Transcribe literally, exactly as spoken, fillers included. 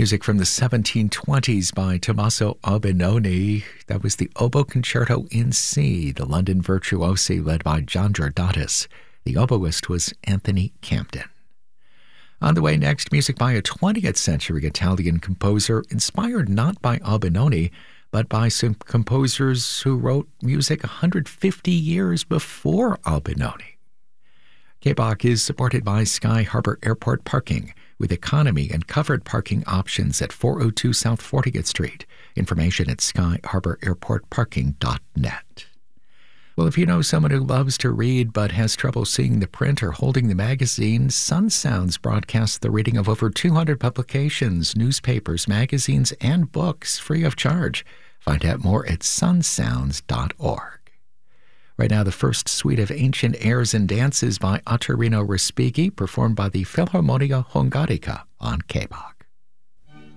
Music from the seventeen twenties by Tommaso Albinoni. That was the Oboe Concerto in C, the London Virtuosi led by Chandra Dottis. The oboist was Anthony Camden. On the way next, music by a twentieth century Italian composer inspired not by Albinoni, but by some composers who wrote music one hundred fifty years before Albinoni. K-Bach is supported by Sky Harbor Airport Parking, with economy and covered parking options at four oh two South fortieth Street. Information at sky harbor airport parking dot net. Well, if you know someone who loves to read but has trouble seeing the print or holding the magazine, Sun Sounds broadcasts the reading of over two hundred publications, newspapers, magazines, and books free of charge. Find out more at sun sounds dot org. Right now, the first suite of ancient airs and dances by Ottorino Respighi, performed by the Philharmonia Hungarica on K-Bach.